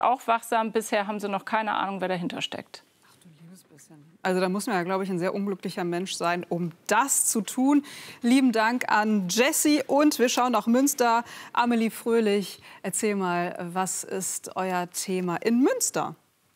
auch wachsam. Bisher haben sie noch keine Ahnung, wer dahinter steckt. Also da muss man ja, glaube ich, ein sehr unglücklicher Mensch sein, um das zu tun. Lieben Dank an Jessie und wir schauen nach Münster. Amelie Fröhlich, erzähl mal, was ist euer Thema in Münster?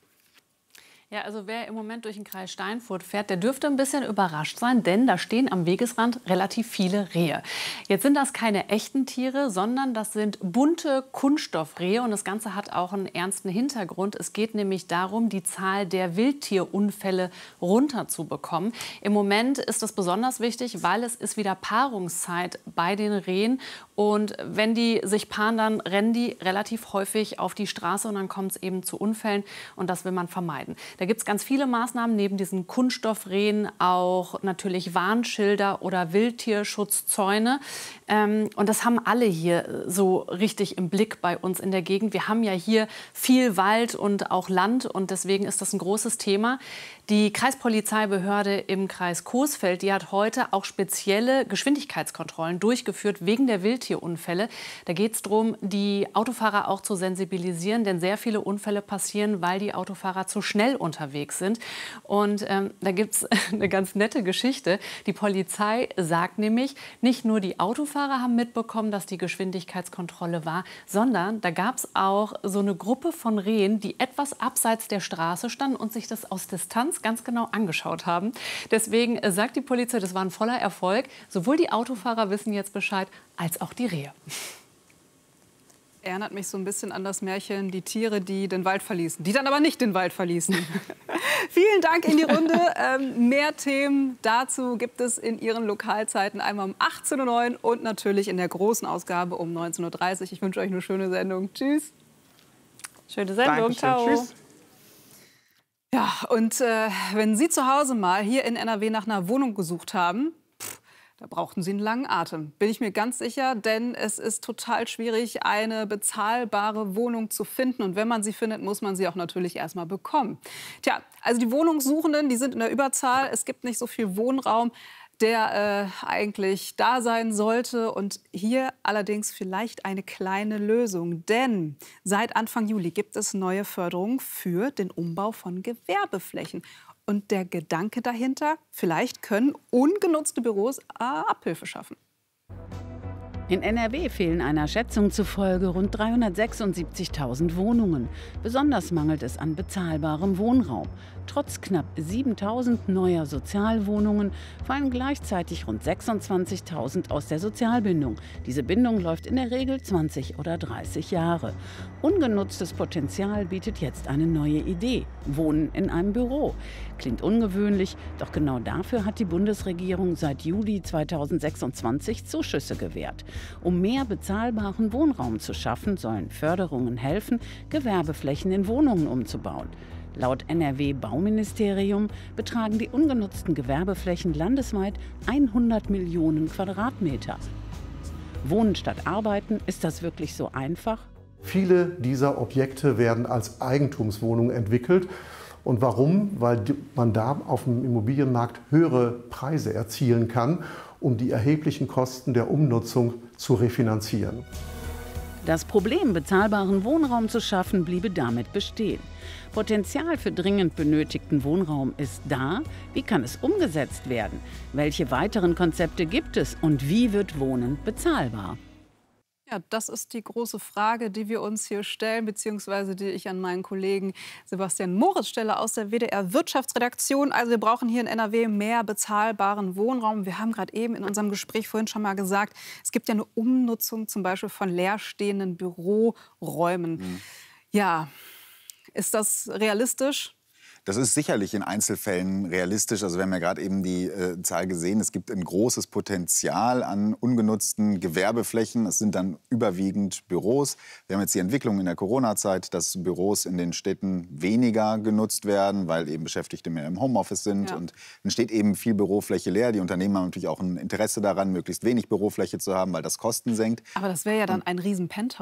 Ja, also wer im Moment durch den Kreis Steinfurt fährt, der dürfte ein bisschen überrascht sein, denn da stehen am Wegesrand relativ viele Rehe. Jetzt sind das keine echten Tiere, sondern das sind bunte Kunststoffrehe und das Ganze hat auch einen ernsten Hintergrund. Es geht nämlich darum, die Zahl der Wildtierunfälle runterzubekommen. Im Moment ist das besonders wichtig, weil es ist wieder Paarungszeit bei den Rehen und wenn die sich paaren, dann rennen die relativ häufig auf die Straße und dann kommt es eben zu Unfällen und das will man vermeiden. Da gibt es ganz viele Maßnahmen, neben diesen Kunststoffrehen auch natürlich Warnschilder oder Wildtierschutzzäune. Und das haben alle hier so richtig im Blick bei uns in der Gegend. Wir haben ja hier viel Wald und auch Land und deswegen ist das ein großes Thema. Die Kreispolizeibehörde im Kreis Coesfeld, die hat heute auch spezielle Geschwindigkeitskontrollen durchgeführt wegen der Wildtierunfälle. Da geht es darum, die Autofahrer auch zu sensibilisieren, denn sehr viele Unfälle passieren, weil die Autofahrer zu schnell unterwegs sind. Und da gibt es eine ganz nette Geschichte. Die Polizei sagt nämlich, nicht nur die Autofahrer haben mitbekommen, dass die Geschwindigkeitskontrolle war, sondern da gab es auch so eine Gruppe von Rehen, die etwas abseits der Straße standen und sich das aus Distanz ganz genau angeschaut haben. Deswegen sagt die Polizei, das war ein voller Erfolg. Sowohl die Autofahrer wissen jetzt Bescheid, als auch die Rehe. Erinnert mich so ein bisschen an das Märchen, die Tiere, die den Wald verließen, die dann aber nicht den Wald verließen. Vielen Dank in die Runde. Mehr Themen dazu gibt es in Ihren Lokalzeiten einmal um 18:09 Uhr und natürlich in der großen Ausgabe um 19:30 Uhr. Ich wünsche euch eine schöne Sendung. Tschüss. Schöne Sendung. Dankeschön. Ciao. Tschüss. Ja, und wenn Sie zu Hause mal hier in NRW nach einer Wohnung gesucht haben, da brauchten Sie einen langen Atem, bin ich mir ganz sicher, denn es ist total schwierig, eine bezahlbare Wohnung zu finden. Und wenn man sie findet, muss man sie auch natürlich erstmal bekommen. Tja, also die Wohnungssuchenden, die sind in der Überzahl. Es gibt nicht so viel Wohnraum, der eigentlich da sein sollte. Und hier allerdings vielleicht eine kleine Lösung. Denn seit Anfang Juli gibt es neue Förderungen für den Umbau von Gewerbeflächen. Und der Gedanke dahinter, vielleicht können ungenutzte Büros Abhilfe schaffen. In NRW fehlen einer Schätzung zufolge rund 376.000 Wohnungen. Besonders mangelt es an bezahlbarem Wohnraum. Trotz knapp 7.000 neuer Sozialwohnungen fallen gleichzeitig rund 26.000 aus der Sozialbindung. Diese Bindung läuft in der Regel 20 oder 30 Jahre. Ungenutztes Potenzial bietet jetzt eine neue Idee: Wohnen in einem Büro. Klingt ungewöhnlich, doch genau dafür hat die Bundesregierung seit Juli 2026 Zuschüsse gewährt. Um mehr bezahlbaren Wohnraum zu schaffen, sollen Förderungen helfen, Gewerbeflächen in Wohnungen umzubauen. Laut NRW-Bauministerium betragen die ungenutzten Gewerbeflächen landesweit 100 Millionen Quadratmeter. Wohnen statt Arbeiten, ist das wirklich so einfach? Viele dieser Objekte werden als Eigentumswohnungen entwickelt. Und warum? Weil man da auf dem Immobilienmarkt höhere Preise erzielen kann, um die erheblichen Kosten der Umnutzung zu refinanzieren. Das Problem, bezahlbaren Wohnraum zu schaffen, bliebe damit bestehen. Potenzial für dringend benötigten Wohnraum ist da. Wie kann es umgesetzt werden? Welche weiteren Konzepte gibt es und wie wird Wohnen bezahlbar? Ja, das ist die große Frage, die wir uns hier stellen, beziehungsweise die ich an meinen Kollegen Sebastian Moritz stelle aus der WDR-Wirtschaftsredaktion. Also wir brauchen hier in NRW mehr bezahlbaren Wohnraum. Wir haben gerade eben in unserem Gespräch vorhin schon mal gesagt, es gibt ja eine Umnutzung zum Beispiel von leerstehenden Büroräumen. Ja, ist das realistisch? Das ist sicherlich in Einzelfällen realistisch. Also wir haben ja gerade eben die Zahl gesehen. Es gibt ein großes Potenzial an ungenutzten Gewerbeflächen. Es sind dann überwiegend Büros. Wir haben jetzt die Entwicklung in der Corona-Zeit, dass Büros in den Städten weniger genutzt werden, weil eben Beschäftigte mehr im Homeoffice sind. Ja. Und entsteht eben viel Bürofläche leer. Die Unternehmen haben natürlich auch ein Interesse daran, möglichst wenig Bürofläche zu haben, weil das Kosten senkt. Aber das wäre ja dann ein riesen Penthouse.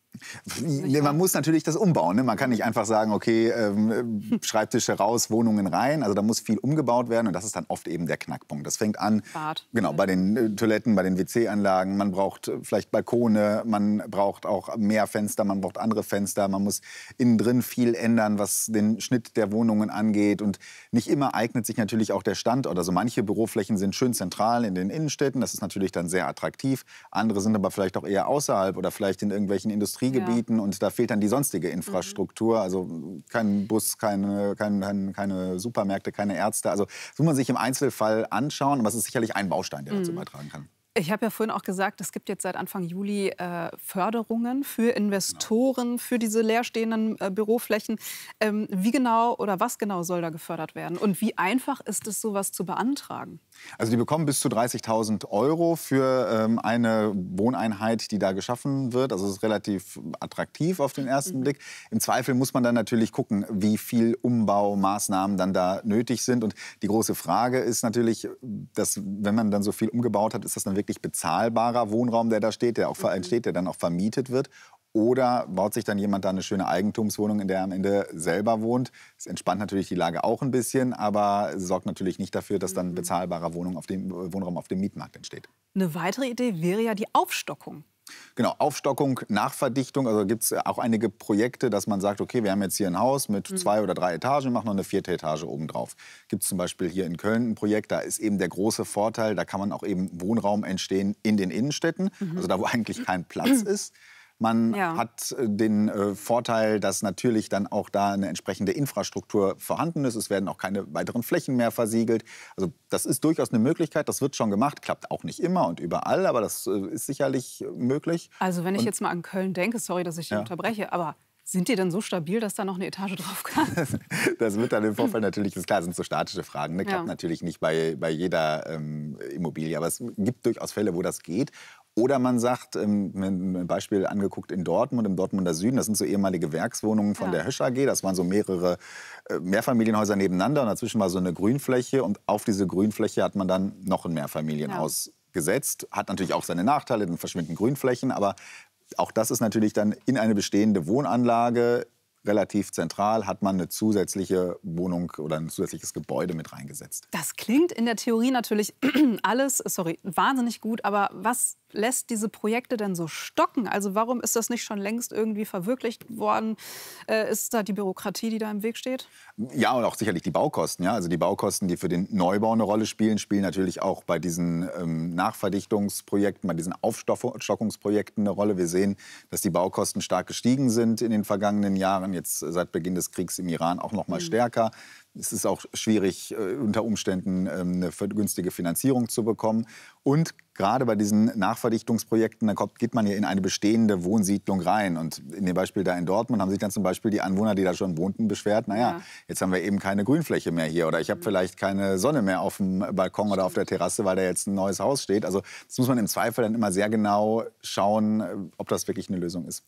Man muss natürlich das umbauen. Ne? Man kann nicht einfach sagen, okay, Schreibtische raus, Wohnungen rein. Also da muss viel umgebaut werden und das ist dann oft eben der Knackpunkt. Das fängt an, genau, bei den Toiletten, bei den WC-Anlagen. Man braucht vielleicht Balkone, man braucht auch mehr Fenster, man braucht andere Fenster. Man muss innen drin viel ändern, was den Schnitt der Wohnungen angeht. Und nicht immer eignet sich natürlich auch der Standort. Also manche Büroflächen sind schön zentral in den Innenstädten. Das ist natürlich dann sehr attraktiv. Andere sind aber vielleicht auch eher außerhalb oder vielleicht in irgendwelchen Industriegebieten. Und da fehlt dann die sonstige Infrastruktur. Also kein Bus, keine Supermärkte, keine Ärzte. Also das muss man sich im Einzelfall anschauen. Aber es ist sicherlich ein Baustein, der dazu beitragen kann. Ich habe ja vorhin auch gesagt, es gibt jetzt seit Anfang Juli Förderungen für Investoren, für diese leerstehenden Büroflächen. Wie genau oder was genau soll da gefördert werden? Und wie einfach ist es, sowas zu beantragen? Also die bekommen bis zu 30.000 € für eine Wohneinheit, die da geschaffen wird. Also es ist relativ attraktiv auf den ersten Blick. Im Zweifel muss man dann natürlich gucken, wie viel Umbaumaßnahmen dann da nötig sind. Und die große Frage ist natürlich, dass wenn man dann so viel umgebaut hat, ist das dann wirklich bezahlbarer Wohnraum, der da steht, der auch entsteht, der dann auch vermietet wird? Oder baut sich dann jemand da eine schöne Eigentumswohnung, in der er am Ende selber wohnt? Das entspannt natürlich die Lage auch ein bisschen, aber sorgt natürlich nicht dafür, dass dann bezahlbarer Wohnraum auf dem Mietmarkt entsteht. Eine weitere Idee wäre ja die Aufstockung. Genau, Aufstockung, Nachverdichtung. Also gibt es auch einige Projekte, dass man sagt, okay, wir haben jetzt hier ein Haus mit 2 oder 3 Etagen, machen noch eine 4. Etage obendrauf. Gibt es zum Beispiel hier in Köln ein Projekt, da ist eben der große Vorteil, da kann man auch eben Wohnraum entstehen in den Innenstädten, also da, wo eigentlich kein Platz ist. Man hat den Vorteil, dass natürlich dann auch da eine entsprechende Infrastruktur vorhanden ist. Es werden auch keine weiteren Flächen mehr versiegelt. Also das ist durchaus eine Möglichkeit. Das wird schon gemacht. Klappt auch nicht immer und überall, aber das ist sicherlich möglich. Also wenn ich jetzt mal an Köln denke, sorry, dass ich dich unterbreche, aber sind die denn so stabil, dass da noch eine Etage drauf kann? Das wird dann im Vorfall natürlich, ist klar, sind so statische Fragen. Ne? Klappt natürlich nicht bei jeder Immobilie, aber es gibt durchaus Fälle, wo das geht. Oder man sagt, ein Beispiel angeguckt in Dortmund, im Dortmunder Süden, das sind so ehemalige Werkswohnungen von der Hösch AG. Das waren so mehrere Mehrfamilienhäuser nebeneinander und dazwischen war so eine Grünfläche. Und auf diese Grünfläche hat man dann noch ein Mehrfamilienhaus gesetzt. Hat natürlich auch seine Nachteile, dann verschwinden Grünflächen, aber auch das ist natürlich dann in eine bestehende Wohnanlage relativ zentral, hat man eine zusätzliche Wohnung oder ein zusätzliches Gebäude mit reingesetzt. Das klingt in der Theorie natürlich alles, wahnsinnig gut, aber was lässt diese Projekte denn so stocken? Also warum ist das nicht schon längst irgendwie verwirklicht worden? Ist da die Bürokratie, die da im Weg steht? Ja, und auch sicherlich die Baukosten. Ja? Also die Baukosten, die für den Neubau eine Rolle spielen, spielen natürlich auch bei diesen Nachverdichtungsprojekten, bei diesen Aufstockungsprojekten eine Rolle. Wir sehen, dass die Baukosten stark gestiegen sind in den vergangenen Jahren, jetzt seit Beginn des Kriegs im Iran auch noch mal stärker. Es ist auch schwierig, unter Umständen eine günstige Finanzierung zu bekommen. Und gerade bei diesen Nachverdichtungsprojekten, da geht man ja in eine bestehende Wohnsiedlung rein. Und in dem Beispiel da in Dortmund haben sich dann zum Beispiel die Anwohner, die da schon wohnten, beschwert, naja, jetzt haben wir eben keine Grünfläche mehr hier. Oder ich habe vielleicht keine Sonne mehr auf dem Balkon oder auf der Terrasse, weil da jetzt ein neues Haus steht. Also das muss man im Zweifel dann immer sehr genau schauen, ob das wirklich eine Lösung ist.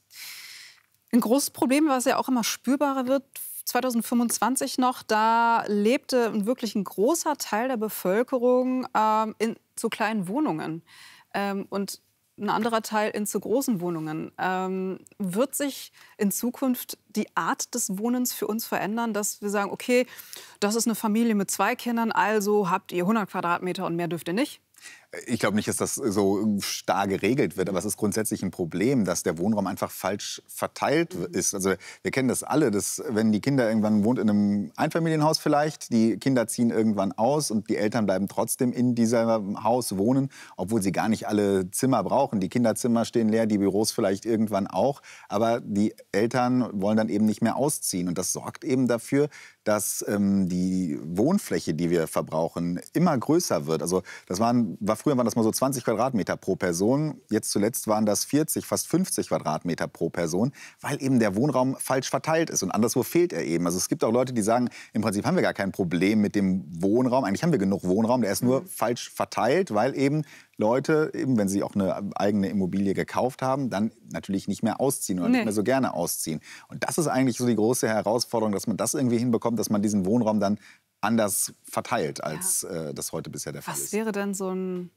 Ein großes Problem, was ja auch immer spürbarer wird, 2025 noch, da lebte wirklich ein großer Teil der Bevölkerung in zu kleinen Wohnungen und ein anderer Teil in zu großen Wohnungen. Wird sich in Zukunft die Art des Wohnens für uns verändern, dass wir sagen, okay, das ist eine Familie mit 2 Kindern, also habt ihr 100 Quadratmeter und mehr dürft ihr nicht? Ich glaube nicht, dass das so starr geregelt wird, aber es ist grundsätzlich ein Problem, dass der Wohnraum einfach falsch verteilt ist. Also wir kennen das alle, dass wenn die Kinder irgendwann wohnt in einem Einfamilienhaus vielleicht, die Kinder ziehen irgendwann aus und die Eltern bleiben trotzdem in diesem Haus wohnen, obwohl sie gar nicht alle Zimmer brauchen. Die Kinderzimmer stehen leer, die Büros vielleicht irgendwann auch, aber die Eltern wollen dann eben nicht mehr ausziehen und das sorgt eben dafür, dass die Wohnfläche, die wir verbrauchen, immer größer wird. Also früher waren das mal so 20 Quadratmeter pro Person. Jetzt zuletzt waren das 40, fast 50 Quadratmeter pro Person, weil eben der Wohnraum falsch verteilt ist. Und anderswo fehlt er eben. Also es gibt auch Leute, die sagen, im Prinzip haben wir gar kein Problem mit dem Wohnraum. Eigentlich haben wir genug Wohnraum, der ist nur falsch verteilt, weil eben Leute, eben wenn sie auch eine eigene Immobilie gekauft haben, dann natürlich nicht mehr ausziehen oder nicht mehr so gerne ausziehen. Und das ist eigentlich so die große Herausforderung, dass man das irgendwie hinbekommt, dass man diesen Wohnraum dann anders verteilt, als das heute bisher der Fall ist. Was wäre denn so ein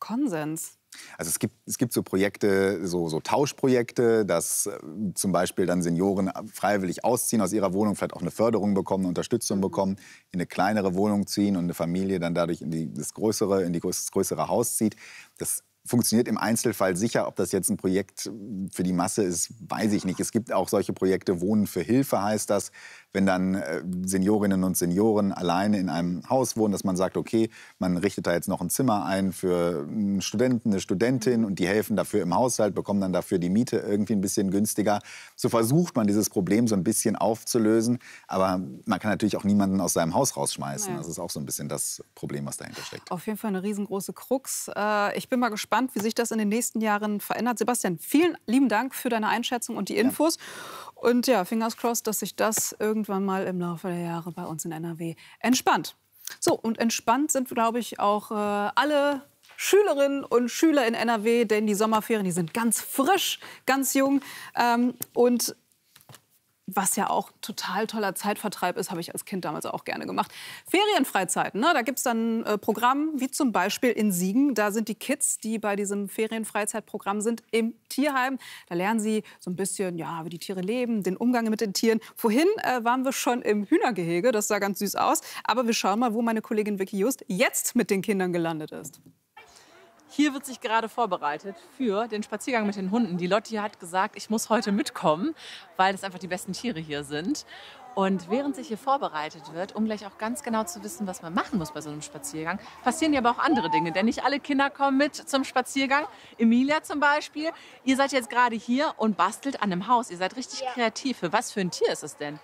Konsens? Also es gibt so Projekte, so Tauschprojekte, dass zum Beispiel dann Senioren freiwillig ausziehen aus ihrer Wohnung, vielleicht auch eine Förderung bekommen, eine Unterstützung bekommen, in eine kleinere Wohnung ziehen und eine Familie dann dadurch in das größere Haus zieht. Das funktioniert im Einzelfall sicher. Ob das jetzt ein Projekt für die Masse ist, weiß ich nicht. Es gibt auch solche Projekte, Wohnen für Hilfe heißt das, wenn dann Seniorinnen und Senioren alleine in einem Haus wohnen, dass man sagt, okay, man richtet da jetzt noch ein Zimmer ein für einen Studenten, eine Studentin und die helfen dafür im Haushalt, bekommen dann dafür die Miete irgendwie ein bisschen günstiger. So versucht man dieses Problem so ein bisschen aufzulösen, aber man kann natürlich auch niemanden aus seinem Haus rausschmeißen. Ja. Das ist auch so ein bisschen das Problem, was dahinter steckt. Auf jeden Fall eine riesengroße Krux. Ich bin mal gespannt, wie sich das in den nächsten Jahren verändert. Sebastian, vielen lieben Dank für deine Einschätzung und die Infos. Und ja, fingers crossed, dass sich das irgendwann mal im Laufe der Jahre bei uns in NRW entspannt. So, und entspannt sind, glaube ich, auch alle Schülerinnen und Schüler in NRW, denn die Sommerferien, die sind ganz frisch, ganz jung. Und was ja auch total toller Zeitvertreib ist, habe ich als Kind damals auch gerne gemacht. Ferienfreizeiten, ne? Da gibt es dann Programm, wie zum Beispiel in Siegen. Da sind die Kids, die bei diesem Ferienfreizeitprogramm sind, im Tierheim. Da lernen sie so ein bisschen, ja, wie die Tiere leben, den Umgang mit den Tieren. Vorhin waren wir schon im Hühnergehege, das sah ganz süß aus. Aber wir schauen mal, wo meine Kollegin Vicky Just jetzt mit den Kindern gelandet ist. Hier wird sich gerade vorbereitet für den Spaziergang mit den Hunden. Die Lotti hat gesagt, ich muss heute mitkommen, weil das einfach die besten Tiere hier sind. Und während sich hier vorbereitet wird, um gleich auch ganz genau zu wissen, was man machen muss bei so einem Spaziergang, passieren hier aber auch andere Dinge. Denn nicht alle Kinder kommen mit zum Spaziergang. Emilia zum Beispiel, ihr seid jetzt gerade hier und bastelt an einem Haus. Ihr seid richtig kreativ. Für was für ein Tier ist es denn?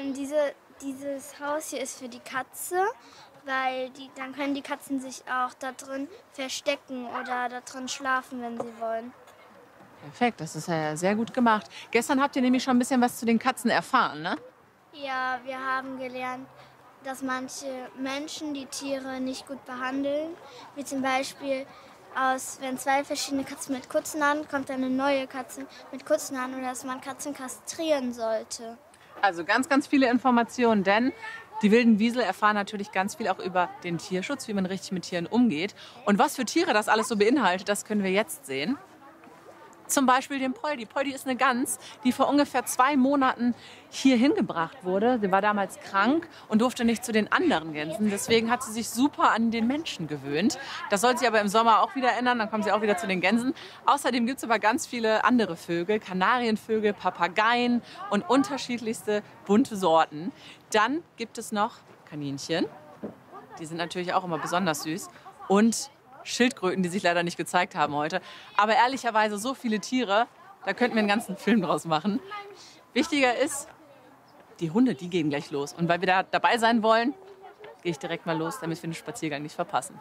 Dieses Haus hier ist für die Katze. Weil dann können die Katzen sich auch da drin verstecken oder da drin schlafen, wenn sie wollen. Perfekt, das ist ja sehr gut gemacht. Gestern habt ihr nämlich schon ein bisschen was zu den Katzen erfahren, ne? Ja, wir haben gelernt, dass manche Menschen die Tiere nicht gut behandeln. Wie zum Beispiel, wenn zwei verschiedene Katzen mit kurzen Haaren, kommt eine neue Katze mit kurzen Haaren oder dass man Katzen kastrieren sollte. Also ganz, ganz viele Informationen, denn die wilden Wiesel erfahren natürlich ganz viel auch über den Tierschutz, wie man richtig mit Tieren umgeht. Und was für Tiere das alles so beinhaltet, das können wir jetzt sehen. Zum Beispiel den Poldi. Poldi ist eine Gans, die vor ungefähr 2 Monaten hier hingebracht wurde. Sie war damals krank und durfte nicht zu den anderen Gänsen. Deswegen hat sie sich super an den Menschen gewöhnt. Das soll sich aber im Sommer auch wieder ändern. Dann kommen sie auch wieder zu den Gänsen. Außerdem gibt es aber ganz viele andere Vögel. Kanarienvögel, Papageien und unterschiedlichste bunte Sorten. Dann gibt es noch Kaninchen. Die sind natürlich auch immer besonders süß. Und Schildkröten, die sich leider nicht gezeigt haben heute. Aber ehrlicherweise so viele Tiere, da könnten wir einen ganzen Film draus machen. Wichtiger ist, die Hunde, die gehen gleich los. Und weil wir da dabei sein wollen, gehe ich direkt mal los, damit wir den Spaziergang nicht verpassen.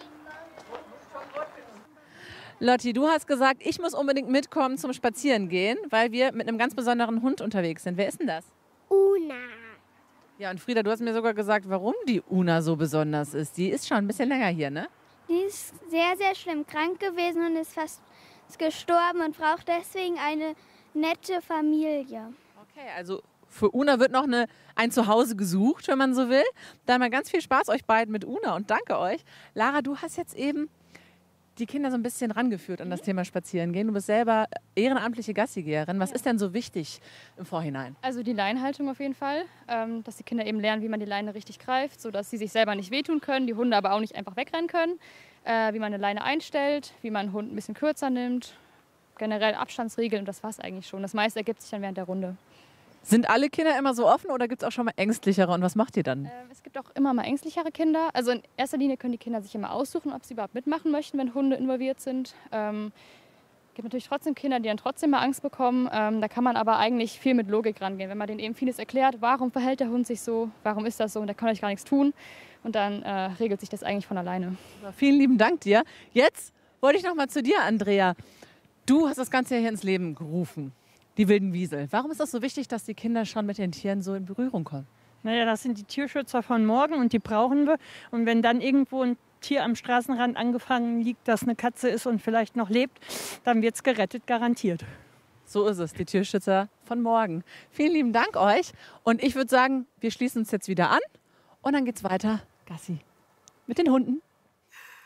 Lotti, du hast gesagt, ich muss unbedingt mitkommen zum Spazierengehen, weil wir mit einem ganz besonderen Hund unterwegs sind. Wer ist denn das? Una. Ja, und Frieda, du hast mir sogar gesagt, warum die Una so besonders ist. Die ist schon ein bisschen länger hier, ne? Die ist sehr, sehr schlimm krank gewesen und ist fast gestorben und braucht deswegen eine nette Familie. Okay, also für Una wird noch ein Zuhause gesucht, wenn man so will. Dann mal ganz viel Spaß euch beiden mit Una und danke euch. Lara, du hast jetzt eben die Kinder so ein bisschen rangeführt an das Thema Spazierengehen. Du bist selber ehrenamtliche Gassigeherin. Was ist denn so wichtig im Vorhinein? Also die Leinenhaltung auf jeden Fall, dass die Kinder eben lernen, wie man die Leine richtig greift, sodass sie sich selber nicht wehtun können, die Hunde aber auch nicht einfach wegrennen können, wie man eine Leine einstellt, wie man einen Hund ein bisschen kürzer nimmt, generell Abstandsregeln und das war's eigentlich schon. Das meiste ergibt sich dann während der Runde. Sind alle Kinder immer so offen oder gibt es auch schon mal ängstlichere? Und was macht ihr dann? Es gibt auch immer mal ängstlichere Kinder. Also in erster Linie können die Kinder sich immer aussuchen, ob sie überhaupt mitmachen möchten, wenn Hunde involviert sind. Es gibt natürlich trotzdem Kinder, die dann trotzdem mal Angst bekommen. Da kann man aber eigentlich viel mit Logik rangehen. Wenn man denen eben vieles erklärt, warum verhält der Hund sich so, warum ist das so und da kann euch gar nichts tun. Und dann regelt sich das eigentlich von alleine. Vielen lieben Dank dir. Jetzt wollte ich noch mal zu dir, Andrea. Du hast das Ganze hier ins Leben gerufen. Die wilden Wiesel. Warum ist das so wichtig, dass die Kinder schon mit den Tieren so in Berührung kommen? Naja, das sind die Tierschützer von morgen und die brauchen wir. Und wenn dann irgendwo ein Tier am Straßenrand angefangen liegt, das eine Katze ist und vielleicht noch lebt, dann wird es gerettet, garantiert. So ist es, die Tierschützer von morgen. Vielen lieben Dank euch. Und ich würde sagen, wir schließen uns jetzt wieder an und dann geht's weiter, Gassi, mit den Hunden.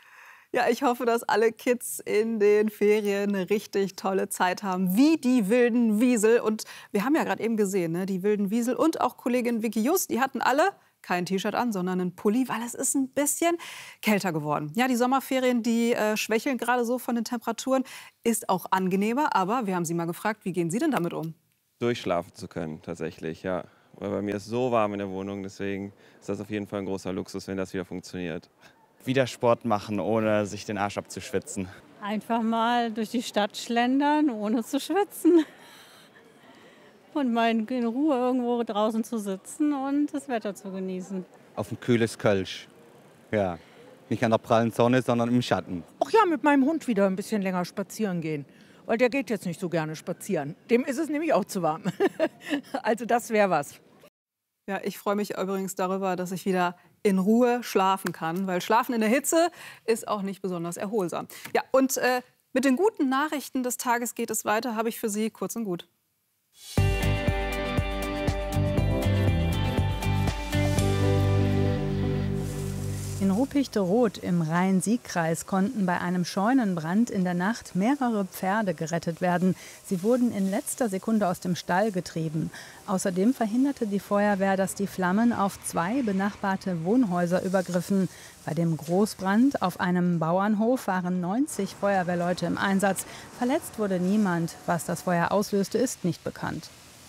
Ja, ich hoffe, dass alle Kids in den Ferien eine richtig tolle Zeit haben, wie die wilden Wiesel. Und wir haben ja gerade eben gesehen, ne, die wilden Wiesel und auch Kollegin Vicky Just, die hatten alle kein T-Shirt an, sondern einen Pulli, weil es ist ein bisschen kälter geworden. Ja, die Sommerferien, die schwächeln gerade so von den Temperaturen, ist auch angenehmer. Aber wir haben Sie mal gefragt, wie gehen Sie denn damit um? Durchschlafen zu können, tatsächlich, ja. Weil bei mir ist so warm in der Wohnung, deswegen ist das auf jeden Fall ein großer Luxus, wenn das wieder funktioniert. Wieder Sport machen, ohne sich den Arsch abzuschwitzen. Einfach mal durch die Stadt schlendern, ohne zu schwitzen. Und mal in Ruhe irgendwo draußen zu sitzen und das Wetter zu genießen. Auf ein kühles Kölsch. Ja, nicht an der prallen Sonne, sondern im Schatten. Ach ja, mit meinem Hund wieder ein bisschen länger spazieren gehen. Weil der geht jetzt nicht so gerne spazieren. Dem ist es nämlich auch zu warm. Also das wäre was. Ja, ich freue mich übrigens darüber, dass ich wieder in Ruhe schlafen kann, weil Schlafen in der Hitze ist auch nicht besonders erholsam. Ja, und mit den guten Nachrichten des Tages geht es weiter, habe ich für Sie kurz und gut. In Ruppichteroth im Rhein-Sieg-Kreis konnten bei einem Scheunenbrand in der Nacht mehrere Pferde gerettet werden. Sie wurden in letzter Sekunde aus dem Stall getrieben. Außerdem verhinderte die Feuerwehr, dass die Flammen auf 2 benachbarte Wohnhäuser übergriffen. Bei dem Großbrand auf einem Bauernhof waren 90 Feuerwehrleute im Einsatz. Verletzt wurde niemand. Was das Feuer auslöste, ist nicht bekannt.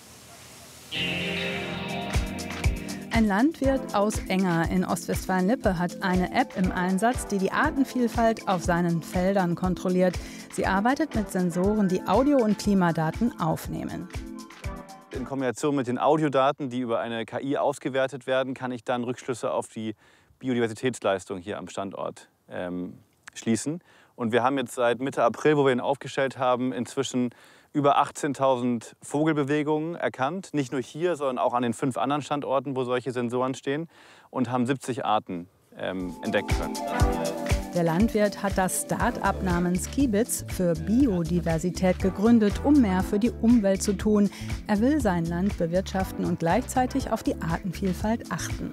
Ein Landwirt aus Enger in Ostwestfalen-Lippe hat eine App im Einsatz, die die Artenvielfalt auf seinen Feldern kontrolliert. Sie arbeitet mit Sensoren, die Audio- und Klimadaten aufnehmen. In Kombination mit den Audiodaten, die über eine KI ausgewertet werden, kann ich dann Rückschlüsse auf die Biodiversitätsleistung hier am Standort schließen. Und wir haben jetzt seit Mitte April, wo wir ihn aufgestellt haben, inzwischen über 18.000 Vogelbewegungen erkannt. Nicht nur hier, sondern auch an den 5 anderen Standorten, wo solche Sensoren stehen. Und haben 70 Arten entdecken können. Der Landwirt hat das Start-up namens Kibitz für Biodiversität gegründet, um mehr für die Umwelt zu tun. Er will sein Land bewirtschaften und gleichzeitig auf die Artenvielfalt achten.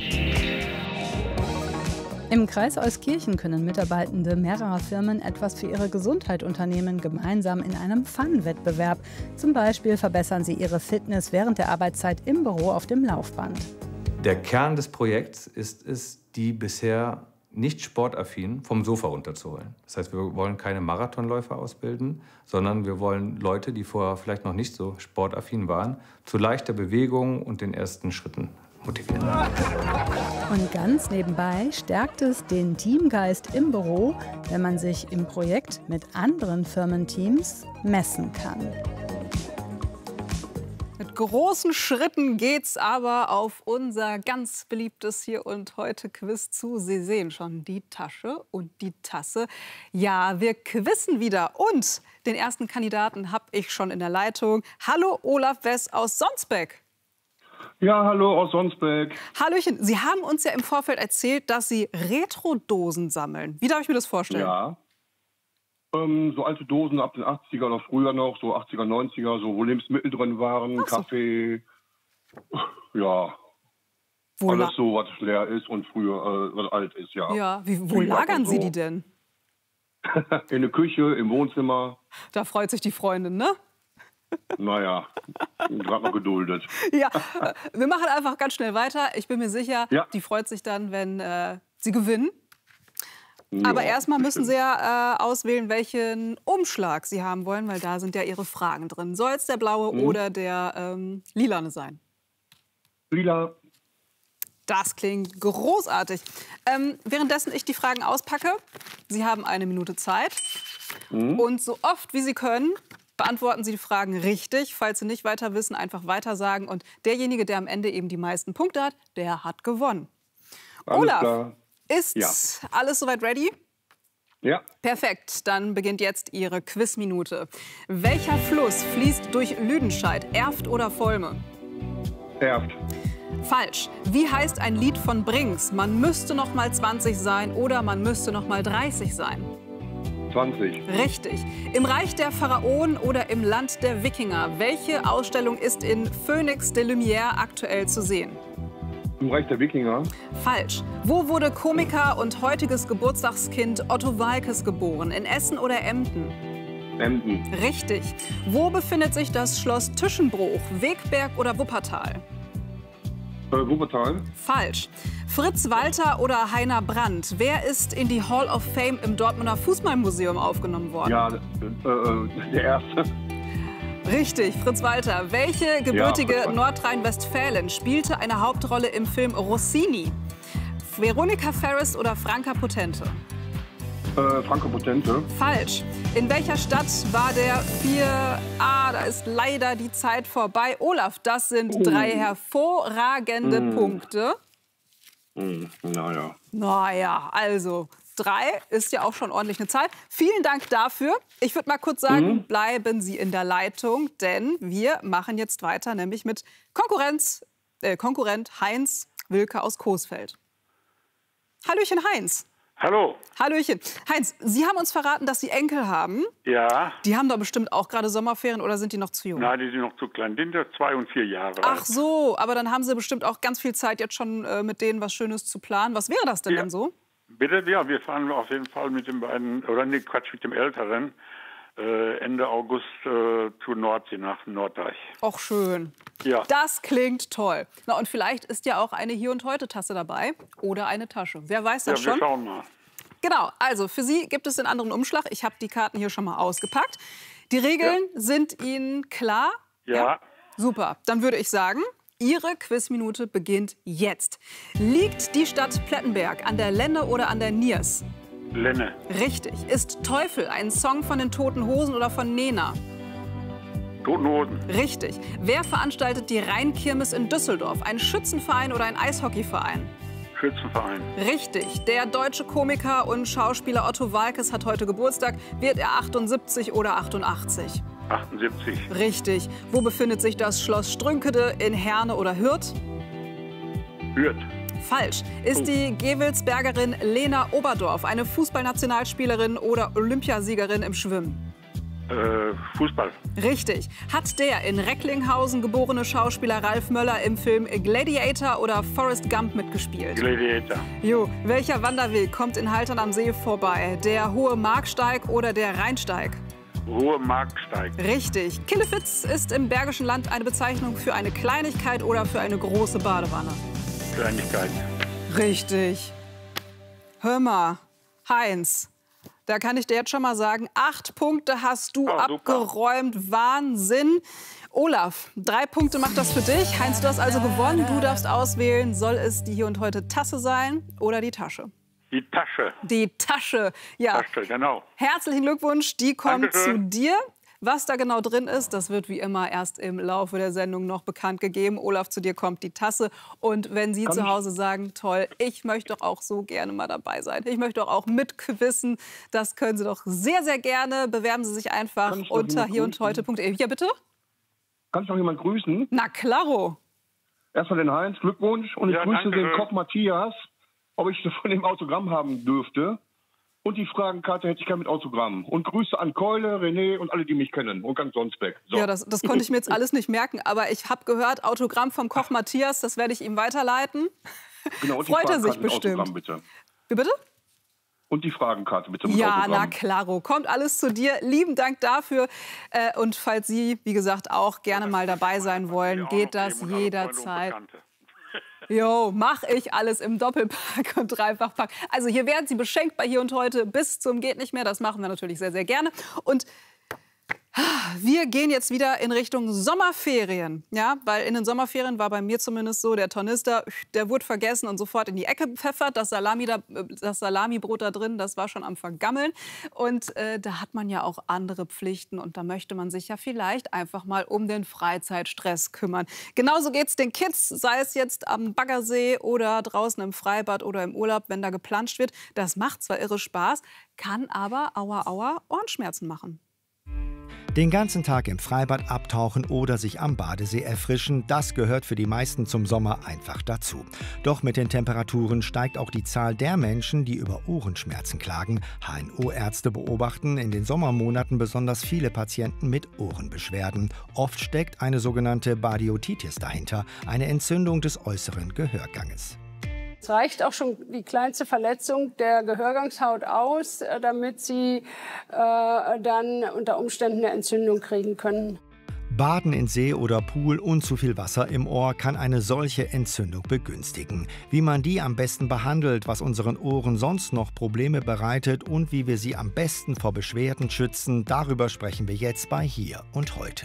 Im Kreis Euskirchen können Mitarbeitende mehrerer Firmen etwas für ihre Gesundheit unternehmen, gemeinsam in einem Fun-Wettbewerb. Zum Beispiel verbessern sie ihre Fitness während der Arbeitszeit im Büro auf dem Laufband. Der Kern des Projekts ist es, die bisher nicht sportaffin vom Sofa runterzuholen. Das heißt, wir wollen keine Marathonläufer ausbilden, sondern wir wollen Leute, die vorher vielleicht noch nicht so sportaffin waren, zu leichter Bewegung und den ersten Schritten motivieren. Und ganz nebenbei stärkt es den Teamgeist im Büro, wenn man sich im Projekt mit anderen Firmenteams messen kann. Mit großen Schritten geht's aber auf unser ganz beliebtes Hier und Heute Quiz zu. Sie sehen schon die Tasche und die Tasse. Ja, wir quizzen wieder. Und den ersten Kandidaten habe ich schon in der Leitung. Hallo, Olaf Wess aus Sonsbeck. Ja, hallo aus Sonsbeck. Hallöchen, Sie haben uns ja im Vorfeld erzählt, dass Sie Retro-Dosen sammeln. Wie darf ich mir das vorstellen? Ja, so alte Dosen ab den 80er oder früher noch, so 80er, 90er, so wo Lebensmittel drin waren, so. Kaffee, ja, alles so, was leer ist und früher was alt ist, ja. Ja, wo lagern Sie die denn? In der Küche, im Wohnzimmer. Da freut sich die Freundin, ne? Naja, gerade noch geduldet. Ja, wir machen einfach ganz schnell weiter. Ich bin mir sicher, die freut sich dann, wenn Sie gewinnen. Ja, aber erstmal müssen Sie ja auswählen, welchen Umschlag Sie haben wollen, weil da sind ja Ihre Fragen drin. Soll es der blaue oder der lilane sein? Lila. Das klingt großartig. Währenddessen ich die Fragen auspacke, Sie haben 1 Minute Zeit. Und so oft wie Sie können, beantworten Sie die Fragen richtig. Falls Sie nicht weiter wissen, einfach weiter sagen. Und derjenige, der am Ende eben die meisten Punkte hat, der hat gewonnen. Alles Olaf, klar. Ist alles soweit ready? Ja. Perfekt, dann beginnt jetzt Ihre Quizminute. Welcher Fluss fließt durch Lüdenscheid, Erft oder Volme? Erft. Falsch. Wie heißt ein Lied von Brings? Man müsste noch mal 20 sein oder man müsste noch mal 30 sein? 20. Richtig. Im Reich der Pharaonen oder im Land der Wikinger? Welche Ausstellung ist in Phoenix de Lumière aktuell zu sehen? Im Reich der Wikinger. Falsch. Wo wurde Komiker und heutiges Geburtstagskind Otto Waalkes geboren? In Essen oder Emden? Emden. Richtig. Wo befindet sich das Schloss Tischenbruch? Wegberg oder Wuppertal? Wuppertal. Falsch. Fritz Walter oder Heiner Brandt? Wer ist in die Hall of Fame im Dortmunder Fußballmuseum aufgenommen worden? Ja, der Erste. Richtig, Fritz Walter. Welche gebürtige Nordrhein-Westfälin spielte eine Hauptrolle im Film Rossini? Veronika Ferris oder Franka Potente? Franka Potente. Falsch. In welcher Stadt war der da ist leider die Zeit vorbei. Olaf, das sind 3 hervorragende Punkte. Naja, also 3 ist ja auch schon ordentlich eine Zahl. Vielen Dank dafür. Ich würde mal kurz sagen, bleiben Sie in der Leitung, denn wir machen jetzt weiter, nämlich mit Konkurrent Heinz Wilke aus Coesfeld. Hallöchen, Heinz. Hallo. Hallöchen. Heinz, Sie haben uns verraten, dass Sie Enkel haben. Ja. Die haben doch bestimmt auch gerade Sommerferien oder sind die noch zu jung? Nein, die sind noch zu klein. Die sind ja 2 und 4 Jahre alt. Ach so, aber dann haben Sie bestimmt auch ganz viel Zeit, jetzt schon mit denen was Schönes zu planen. Was wäre das denn so? Bitte, ja, wir fahren auf jeden Fall mit den beiden, oder nee, Quatsch, mit dem Älteren, Ende August zur Nordsee, nach Norddeich. Och, schön. Ja. Das klingt toll. Na, und vielleicht ist ja auch eine Hier- und Heute-Tasse dabei oder eine Tasche. Wer weiß das schon? Wir schauen mal. Genau, also für Sie gibt es den anderen Umschlag. Ich habe die Karten hier schon mal ausgepackt. Die Regeln sind Ihnen klar? Ja. Super, dann würde ich sagen, Ihre Quizminute beginnt jetzt. Liegt die Stadt Plettenberg an der Lenne oder an der Niers? Lenne. Richtig. Ist Teufel ein Song von den Toten Hosen oder von Nena? Toten Hosen. Richtig. Wer veranstaltet die Rheinkirmes in Düsseldorf? Ein Schützenverein oder ein Eishockeyverein? Schützenverein. Richtig. Der deutsche Komiker und Schauspieler Otto Waalkes hat heute Geburtstag. Wird er 78 oder 88? 78. Richtig. Wo befindet sich das Schloss Strünkede? In Herne oder Hürth? Hürth. Falsch. Ist die Gewelsbergerin Lena Oberdorf eine Fußballnationalspielerin oder Olympiasiegerin im Schwimmen? Fußball. Richtig. Hat der in Recklinghausen geborene Schauspieler Ralf Möller im Film Gladiator oder Forrest Gump mitgespielt? Gladiator. Jo, welcher Wanderweg kommt in Haltern am See vorbei? Der Hohe Marksteig oder der Rheinsteig? Hohe Marksteig. Richtig. Killefitz ist im Bergischen Land eine Bezeichnung für eine Kleinigkeit oder für eine große Badewanne? Kleinigkeit. Richtig. Hör mal, Heinz, da kann ich dir jetzt schon mal sagen, 8 Punkte hast du abgeräumt. Super. Wahnsinn. Olaf, 3 Punkte macht das für dich. Heinz, du hast also gewonnen. Du darfst auswählen, soll es die Hier und Heute Tasse sein oder die Tasche? Die Tasche. Die Tasche, ja. Tasche, genau. Herzlichen Glückwunsch, die kommt Dankeschön. zu dir. Was da genau drin ist, das wird wie immer erst im Laufe der Sendung noch bekannt gegeben. Olaf, zu dir kommt die Tasse. Und wenn Sie zu Hause sagen, toll, ich möchte doch auch so gerne mal dabei sein. Ich möchte doch auch mitquissen. Das können Sie doch sehr, sehr gerne. Bewerben Sie sich einfach unter hierundheute.de. Ja, bitte? Kann ich noch jemand grüßen? Na, klaro. Erstmal den Heinz, Glückwunsch. Und ich grüße danke. den Koch Matthias, ob ich von dem Autogramm haben dürfte. Und die Fragenkarte hätte ich gerne mit Autogramm. Und Grüße an Keule, René und alle, die mich kennen. Und ganz sonst weg. So. Ja, das konnte ich mir jetzt alles nicht merken. Aber ich habe gehört, Autogramm vom Koch Matthias, das werde ich ihm weiterleiten. Genau, und die Freut er sich Fragenkarte mit bestimmt. Autogramm, bitte. Wie bitte? Und die Fragenkarte bitte mit Ja, Autogramm. na klaro. Kommt alles zu dir. Lieben Dank dafür. Und falls Sie, wie gesagt, auch gerne mal dabei sein wollen, geht das jederzeit. Jo, mache ich alles im Doppelpack und Dreifachpack. Also hier werden Sie beschenkt bei Hier und Heute bis zum geht nicht mehr. Das machen wir natürlich sehr, sehr gerne. Und wir gehen jetzt wieder in Richtung Sommerferien. Ja, weil in den Sommerferien war bei mir zumindest so, der Tornister, der wurde vergessen und sofort in die Ecke gepfeffert. Das Salamibrot da drin, das war schon am Vergammeln. Und da hat man ja auch andere Pflichten. Und da möchte man sich ja vielleicht einfach mal um den Freizeitstress kümmern. Genauso geht es den Kids, sei es jetzt am Baggersee oder draußen im Freibad oder im Urlaub, wenn da geplanscht wird. Das macht zwar irre Spaß, kann aber, aua, aua, Ohrenschmerzen machen. Den ganzen Tag im Freibad abtauchen oder sich am Badesee erfrischen, das gehört für die meisten zum Sommer einfach dazu. Doch mit den Temperaturen steigt auch die Zahl der Menschen, die über Ohrenschmerzen klagen. HNO-Ärzte beobachten in den Sommermonaten besonders viele Patienten mit Ohrenbeschwerden. Oft steckt eine sogenannte Badiotitis dahinter, eine Entzündung des äußeren Gehörganges. Es reicht auch schon die kleinste Verletzung der Gehörgangshaut aus, damit Sie dann unter Umständen eine Entzündung kriegen können. Baden in See oder Pool und zu viel Wasser im Ohr kann eine solche Entzündung begünstigen. Wie man die am besten behandelt, was unseren Ohren sonst noch Probleme bereitet und wie wir sie am besten vor Beschwerden schützen, darüber sprechen wir jetzt bei Hier und Heute.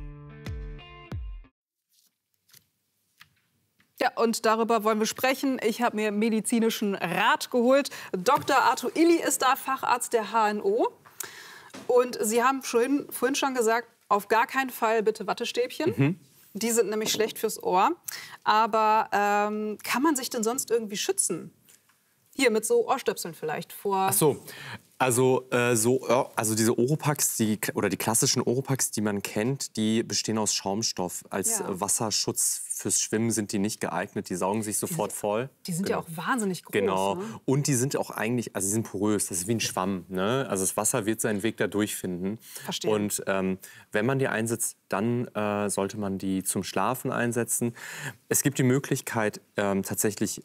Ja, und darüber wollen wir sprechen. Ich habe mir medizinischen Rat geholt. Dr. Arthur Illy ist da, Facharzt der HNO. Und Sie haben vorhin schon gesagt, auf gar keinen Fall bitte Wattestäbchen. Die sind nämlich schlecht fürs Ohr. Aber kann man sich denn sonst irgendwie schützen? Hier mit so Ohrstöpseln vielleicht vor. Ach so. Also diese Oropax, die klassischen Oropax, die man kennt, die bestehen aus Schaumstoff. Als Wasserschutz fürs Schwimmen sind die nicht geeignet. Die saugen sich sofort voll. Die sind ja auch wahnsinnig groß. Genau. Ne? Und die sind auch eigentlich, also sie sind porös. Das ist wie ein Schwamm. Ne? Also das Wasser wird seinen Weg da durchfinden. Verstehe. Und wenn man die einsetzt, dann sollte man die zum Schlafen einsetzen. Es gibt die Möglichkeit tatsächlich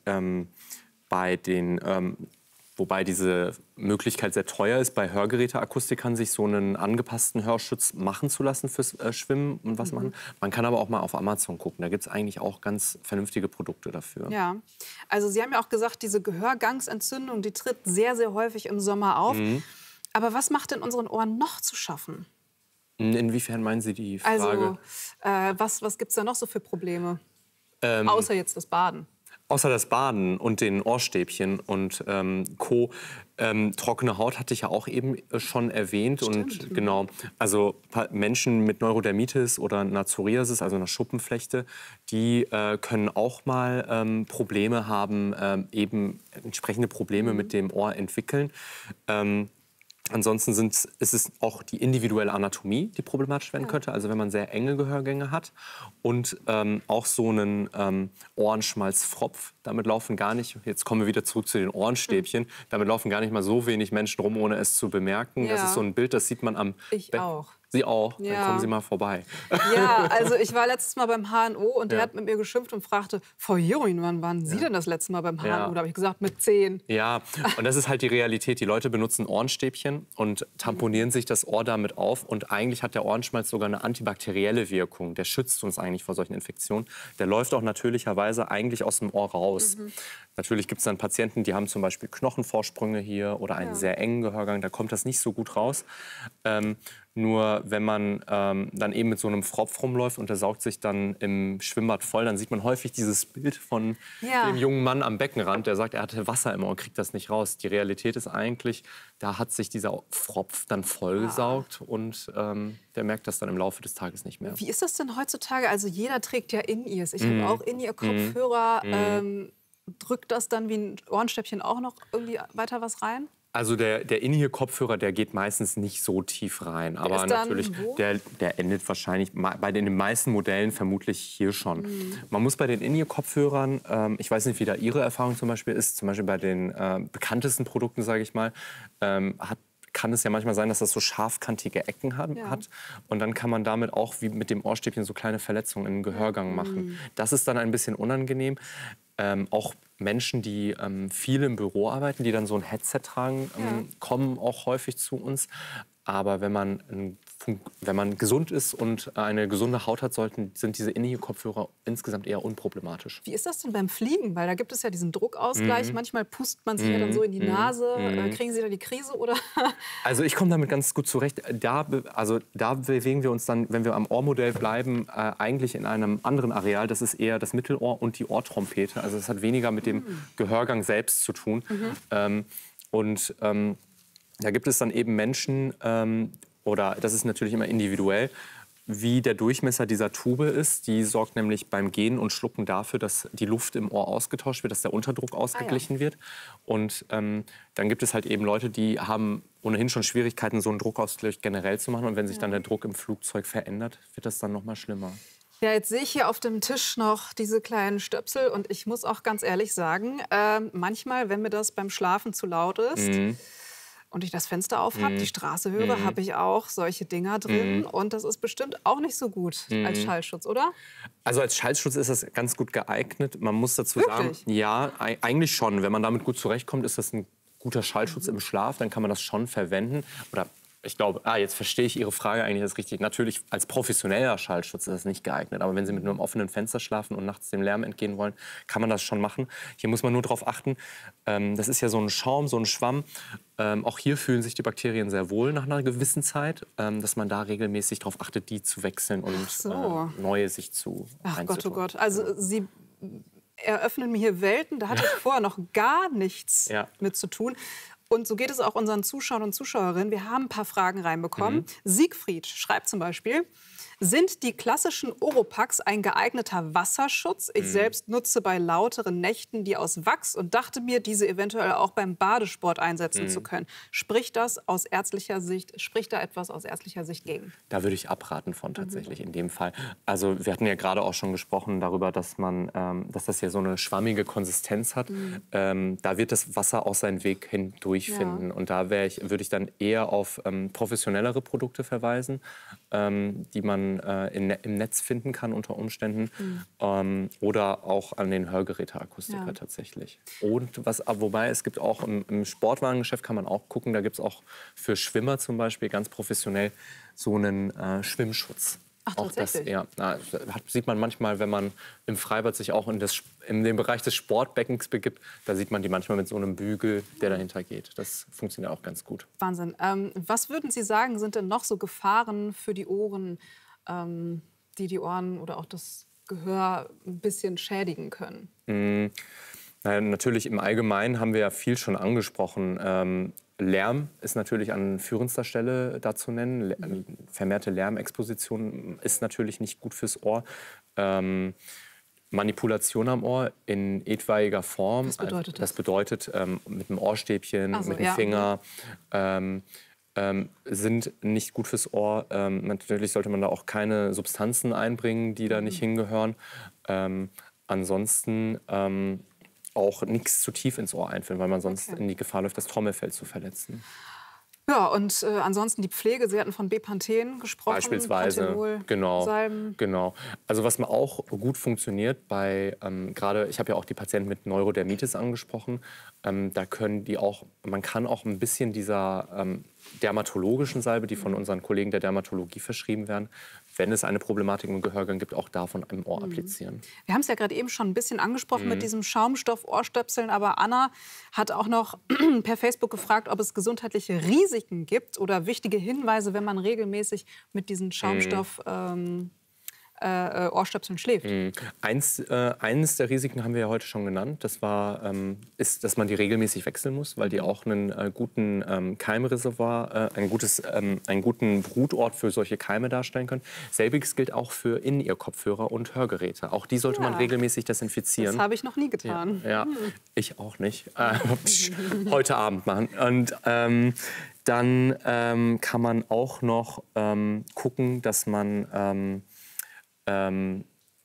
wobei diese Möglichkeit sehr teuer ist, bei Hörgeräteakustikern sich so einen angepassten Hörschutz machen zu lassen fürs Schwimmen und was machen. Man kann aber auch mal auf Amazon gucken. Da gibt es eigentlich auch ganz vernünftige Produkte dafür. Ja, also Sie haben ja auch gesagt, diese Gehörgangsentzündung, die tritt sehr, sehr häufig im Sommer auf. Aber was macht denn unseren Ohren noch zu schaffen? Inwiefern meinen Sie die Frage? Also, was gibt es da noch so für Probleme? Außer jetzt das Baden. Außer das Baden und den Ohrstäbchen und Co. Trockene Haut hatte ich ja auch eben schon erwähnt. Stimmt. Und genau, also Menschen mit Neurodermitis oder einer Psoriasis, also einer Schuppenflechte, die können auch mal Probleme haben, eben entsprechende Probleme mit dem Ohr entwickeln. Ansonsten ist es auch die individuelle Anatomie, die problematisch werden könnte. Also wenn man sehr enge Gehörgänge hat und auch so einen Ohrenschmalzfropf. Damit laufen gar nicht, jetzt kommen wir wieder zurück zu den Ohrenstäbchen, damit laufen gar nicht mal so wenig Menschen rum, ohne es zu bemerken. Ja. Das ist so ein Bild, das sieht man am Ich auch. Sie auch? Ja. Dann kommen Sie mal vorbei. Ja, also ich war letztes Mal beim HNO und der hat mit mir geschimpft und fragte, Frau Jorin, wann waren Sie denn das letzte Mal beim HNO? Da habe ich gesagt, mit 10. Ja, und das ist halt die Realität. Die Leute benutzen Ohrenstäbchen und tamponieren sich das Ohr damit auf. Und eigentlich hat der Ohrenschmalz sogar eine antibakterielle Wirkung. Der schützt uns eigentlich vor solchen Infektionen. Der läuft auch natürlicherweise eigentlich aus dem Ohr raus. Natürlich gibt es dann Patienten, die haben zum Beispiel Knochenvorsprünge hier oder einen sehr engen Gehörgang. Da kommt das nicht so gut raus. Nur wenn man dann eben mit so einem Fropf rumläuft und der saugt sich dann im Schwimmbad voll, dann sieht man häufig dieses Bild von dem jungen Mann am Beckenrand, der sagt, er hatte Wasser im Ohr, kriegt das nicht raus. Die Realität ist eigentlich, da hat sich dieser Fropf dann vollgesaugt und der merkt das dann im Laufe des Tages nicht mehr. Wie ist das denn heutzutage? Also jeder trägt ja In-Ears. Ich habe auch In-Ear-Kopfhörer. Drückt das dann wie ein Ohrenstäbchen auch noch irgendwie weiter was rein? Also der In-Ear-Kopfhörer, der geht meistens nicht so tief rein. Aber natürlich, der endet wahrscheinlich bei den meisten Modellen vermutlich hier schon. Man muss bei den In-Ear-Kopfhörern, ich weiß nicht, wie da Ihre Erfahrung zum Beispiel ist, zum Beispiel bei den bekanntesten Produkten, sage ich mal, kann es ja manchmal sein, dass das so scharfkantige Ecken hat. Und dann kann man damit auch wie mit dem Ohrstäbchen so kleine Verletzungen im Gehörgang machen. Das ist dann ein bisschen unangenehm. Auch Menschen, die viel im Büro arbeiten, die dann so ein Headset tragen, kommen auch häufig zu uns. Aber wenn man gesund ist und eine gesunde Haut hat, sind diese In-Ear-Kopfhörer insgesamt eher unproblematisch. Wie ist das denn beim Fliegen? Weil da gibt es ja diesen Druckausgleich. Manchmal pustet man sich ja dann so in die Nase. Kriegen Sie da die Krise, oder? Also ich komme damit ganz gut zurecht. Da bewegen wir uns dann, wenn wir am Ohrmodell bleiben, eigentlich in einem anderen Areal. Das ist eher das Mittelohr und die Ohrtrompete. Also das hat weniger mit dem Gehörgang selbst zu tun. Da gibt es dann eben Menschen, oder das ist natürlich immer individuell, wie der Durchmesser dieser Tube ist. Die sorgt nämlich beim Gehen und Schlucken dafür, dass die Luft im Ohr ausgetauscht wird, dass der Unterdruck ausgeglichen wird. Und dann gibt es halt eben Leute, die haben ohnehin schon Schwierigkeiten, so einen Druckausgleich generell zu machen. Und wenn sich dann der Druck im Flugzeug verändert, wird das dann noch mal schlimmer. Ja, jetzt sehe ich hier auf dem Tisch noch diese kleinen Stöpsel. Und ich muss auch ganz ehrlich sagen, manchmal, wenn mir das beim Schlafen zu laut ist, und ich das Fenster auf habe, die Straße höre, habe ich auch solche Dinger drin. Und das ist bestimmt auch nicht so gut als Schallschutz, oder? Also als Schallschutz ist das ganz gut geeignet. Man muss dazu sagen, ja, eigentlich schon. Wenn man damit gut zurechtkommt, ist das ein guter Schallschutz im Schlaf. Dann kann man das schon verwenden. Oder ich glaube, jetzt verstehe ich Ihre Frage eigentlich das richtig. Natürlich, als professioneller Schallschutz ist das nicht geeignet. Aber wenn Sie mit einem offenen Fenster schlafen und nachts dem Lärm entgehen wollen, kann man das schon machen. Hier muss man nur darauf achten, das ist ja so ein Schaum, so ein Schwamm. Auch hier fühlen sich die Bakterien sehr wohl nach einer gewissen Zeit, dass man da regelmäßig darauf achtet, die zu wechseln und neue sich zu Ach Gott, oh Gott. Also Sie eröffnen mir hier Welten, da hatte ich vorher noch gar nichts mit zu tun. Und so geht es auch unseren Zuschauern und Zuschauerinnen. Wir haben ein paar Fragen reinbekommen. Siegfried schreibt zum Beispiel: Sind die klassischen Oropax ein geeigneter Wasserschutz? Ich selbst nutze bei lauteren Nächten die aus Wachs und dachte mir, diese eventuell auch beim Badesport einsetzen zu können. Spricht da etwas aus ärztlicher Sicht gegen? Da würde ich abraten von tatsächlich in dem Fall. Also wir hatten ja gerade auch schon gesprochen darüber, dass das ja so eine schwammige Konsistenz hat. Da wird das Wasser auch seinen Weg hindurch finden. Und da würde ich dann eher auf professionellere Produkte verweisen, die man im Netz finden kann unter Umständen. Oder auch an den Hörgeräteakustiker tatsächlich. Und wobei es gibt auch im Sportwarengeschäft, kann man auch gucken, da gibt es auch für Schwimmer zum Beispiel ganz professionell so einen Schwimmschutz. Ach, tatsächlich? Das sieht man manchmal, wenn man im Freibad sich auch in den Bereich des Sportbeckens begibt, da sieht man die manchmal mit so einem Bügel, der dahinter geht. Das funktioniert auch ganz gut. Wahnsinn. Was würden Sie sagen, sind denn noch so Gefahren für die Ohren, die Ohren oder auch das Gehör ein bisschen schädigen können? Natürlich im Allgemeinen haben wir ja viel schon angesprochen. Lärm ist natürlich an führendster Stelle da zu nennen. Vermehrte Lärmexposition ist natürlich nicht gut fürs Ohr. Manipulation am Ohr in etwaiger Form. Das bedeutet mit dem Ohrstäbchen, mit dem Finger. Sind nicht gut fürs Ohr. Natürlich sollte man da auch keine Substanzen einbringen, die da nicht hingehören. Ansonsten auch nichts zu tief ins Ohr einführen, weil man sonst in die Gefahr läuft, das Trommelfell zu verletzen. Ja, und ansonsten die Pflege. Sie hatten von Bepanthen gesprochen. Beispielsweise, Panthenol, genau. Salben. Genau. Also was mir auch gut funktioniert bei, gerade, ich habe ja auch die Patienten mit Neurodermitis angesprochen, da können die auch, man kann auch ein bisschen dieser dermatologischen Salbe, die von unseren Kollegen der Dermatologie verschrieben werden, wenn es eine Problematik im Gehörgang gibt, auch davon im Ohr applizieren. Wir haben es ja gerade eben schon ein bisschen angesprochen mit diesem Schaumstoff-Ohrstöpseln. Aber Anna hat auch noch per Facebook gefragt, ob es gesundheitliche Risiken gibt oder wichtige Hinweise, wenn man regelmäßig mit diesen Schaumstoff Ohrstöpseln schläft. Eins der Risiken haben wir ja heute schon genannt. Das ist, dass man die regelmäßig wechseln muss, weil die auch einen guten Keimreservoir, einen guten Brutort für solche Keime darstellen können. Selbiges gilt auch für In-Ear-Kopfhörer und Hörgeräte. Auch die sollte man regelmäßig desinfizieren. Das habe ich noch nie getan. Ja, ich auch nicht. Heute Abend machen. Und dann kann man auch noch gucken, dass man dann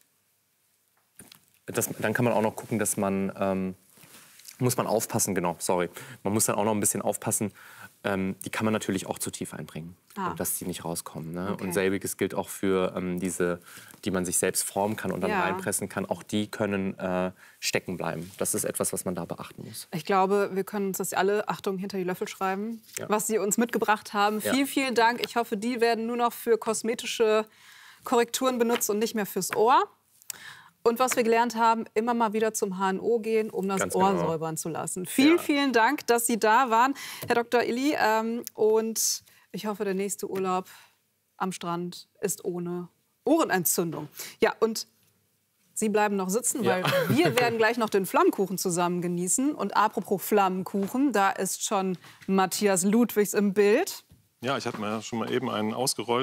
kann man auch noch gucken, dass man, muss man aufpassen, genau, sorry. Man muss dann auch noch ein bisschen aufpassen, die kann man natürlich auch zu tief einbringen, dass die nicht rauskommen. Ne? Okay. Und selbiges gilt auch für diese, die man sich selbst formen kann und dann reinpressen kann. Auch die können stecken bleiben. Das ist etwas, was man da beachten muss. Ich glaube, wir können uns das alle, Achtung, hinter die Löffel schreiben, was Sie uns mitgebracht haben. Ja. Vielen Dank. Ich hoffe, die werden nur noch für kosmetische Korrekturen benutzt und nicht mehr fürs Ohr. Und was wir gelernt haben, immer mal wieder zum HNO gehen, um das Ohr säubern zu lassen. Vielen Dank, dass Sie da waren, Herr Dr. Illy. Und ich hoffe, der nächste Urlaub am Strand ist ohne Ohrenentzündung. Ja, und Sie bleiben noch sitzen, weil wir werden gleich noch den Flammkuchen zusammen genießen. Und apropos Flammkuchen, da ist schon Matthias Ludwigs im Bild. Ja, ich hatte mir schon mal eben einen ausgerollt.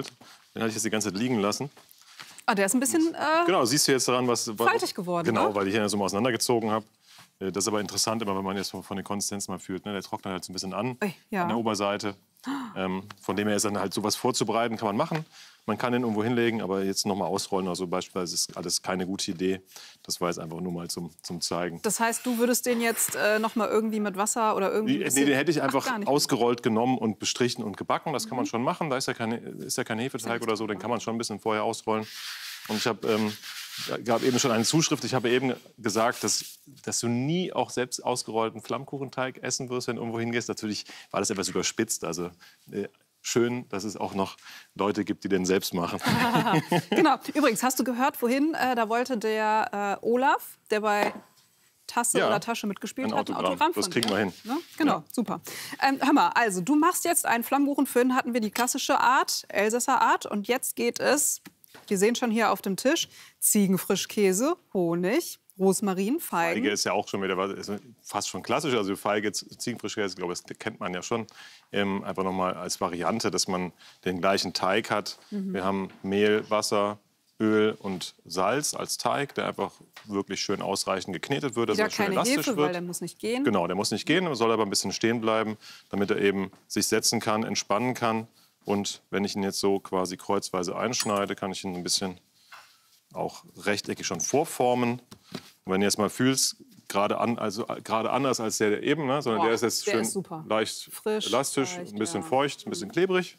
Den hatte ich jetzt die ganze Zeit liegen lassen. Ah, der ist ein bisschen genau, siehst du jetzt daran, was faltig geworden. Genau, ne? weil ich ihn ja so mal auseinandergezogen habe. Das ist aber interessant, immer wenn man jetzt von der Konsistenz mal fühlt. Ne? Der trocknet halt so ein bisschen an der Oberseite. Von dem her ist dann halt sowas vorzubereiten, kann man machen. Man kann den irgendwo hinlegen, aber jetzt noch mal ausrollen oder so beispielsweise ist alles keine gute Idee. Das war jetzt einfach nur mal zum Zeigen. Das heißt, du würdest den jetzt noch mal irgendwie mit Wasser oder irgendwie... Nee, den hätte ich einfach ausgerollt genommen und bestrichen und gebacken. Das kann man schon machen. Da ist ja kein Hefeteig oder so, den kann man schon ein bisschen vorher ausrollen. Und ich gab eben schon eine Zuschrift. Ich habe eben gesagt, dass du nie auch selbst ausgerollten Flammkuchenteig essen wirst, wenn du irgendwo hingehst. Natürlich war das etwas überspitzt. Also schön, dass es auch noch Leute gibt, die den selbst machen. Genau. Übrigens, hast du gehört vorhin, da wollte der Olaf, der bei Tasse oder Tasche mitgespielt hat, ein Autogramm von das kriegen wir hin. Ne? Genau, super. Hör mal, also du machst jetzt einen Flammkuchen. Vorhin hatten wir die klassische Art, Elsässer Art. Und jetzt geht es... Wir sehen schon hier auf dem Tisch Ziegenfrischkäse, Honig, Rosmarin, Feigen. Feige ist ja auch schon wieder fast schon klassisch. Also Feige, Ziegenfrischkäse, glaube ich, das kennt man ja schon. Einfach nochmal als Variante, dass man den gleichen Teig hat. Wir haben Mehl, Wasser, Öl und Salz als Teig, der einfach wirklich schön ausreichend geknetet wird, dass er schön elastisch Hefe, wird. Weil der muss nicht gehen. Genau, der muss nicht gehen, soll aber ein bisschen stehen bleiben, damit er eben sich setzen kann, entspannen kann. Und wenn ich ihn jetzt so quasi kreuzweise einschneide, kann ich ihn ein bisschen auch rechteckig schon vorformen. Und wenn du jetzt mal fühlst, gerade anders als der eben, ne? Sondern der ist jetzt schön leicht frisch, elastisch, ein bisschen feucht, ein bisschen klebrig.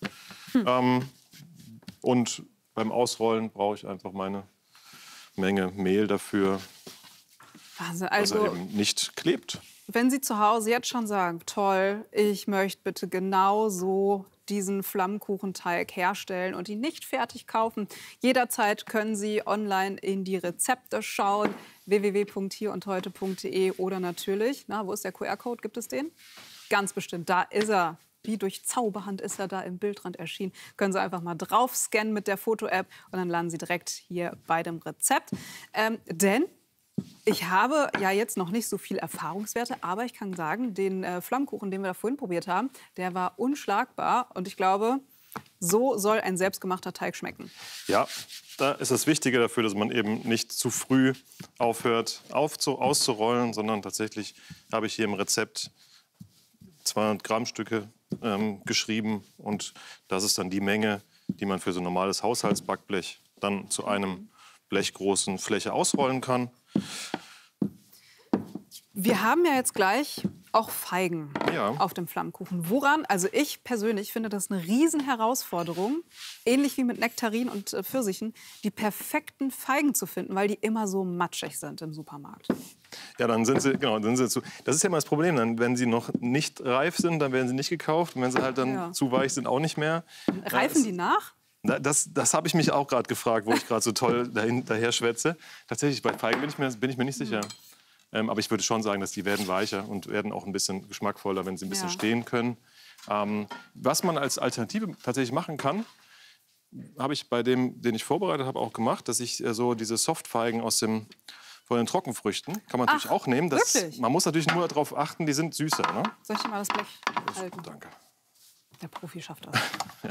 Und beim Ausrollen brauche ich einfach meine Menge Mehl dafür, dass er eben nicht klebt. Wenn Sie zu Hause jetzt schon sagen, toll, ich möchte bitte genau so diesen Flammkuchenteig herstellen und ihn nicht fertig kaufen. Jederzeit können Sie online in die Rezepte schauen, www.hierundheute.de oder natürlich, wo ist der QR-Code, gibt es den? Ganz bestimmt, da ist er. Wie durch Zauberhand ist er da im Bildrand erschienen. Können Sie einfach mal drauf scannen mit der Foto-App und dann landen Sie direkt hier bei dem Rezept. Denn ich habe ja jetzt noch nicht so viel Erfahrungswerte, aber ich kann sagen, den Flammkuchen, den wir da vorhin probiert haben, der war unschlagbar. Und ich glaube, so soll ein selbstgemachter Teig schmecken. Ja, da ist das Wichtige dafür, dass man eben nicht zu früh aufhört auszurollen, sondern tatsächlich habe ich hier im Rezept 200 Gramm Stücke geschrieben. Und das ist dann die Menge, die man für so ein normales Haushaltsbackblech dann zu einem blechgroßen Fläche ausrollen kann. Wir haben ja jetzt gleich auch Feigen auf dem Flammkuchen. Woran, also ich persönlich finde das eine Riesenherausforderung, ähnlich wie mit Nektarinen und Pfirsichen, die perfekten Feigen zu finden, weil die immer so matschig sind im Supermarkt. Ja, dann sind sie zu. Das ist ja immer das Problem. Dann, wenn sie noch nicht reif sind, dann werden sie nicht gekauft. Und wenn sie halt dann zu weich sind, auch nicht mehr. Reifen die nach? Das habe ich mich auch gerade gefragt, wo ich gerade so toll daher schwätze. Tatsächlich, bei Feigen bin ich mir nicht sicher. Aber ich würde schon sagen, dass die werden weicher und werden auch ein bisschen geschmackvoller, wenn sie ein bisschen stehen können. Was man als Alternative tatsächlich machen kann, habe ich bei dem, den ich vorbereitet habe, auch gemacht, dass ich so diese Softfeigen von den Trockenfrüchten kann man natürlich auch nehmen. Man muss natürlich nur darauf achten, die sind süßer. Ne? Soll ich dir mal das Blech halten? Danke. Der Profi schafft das.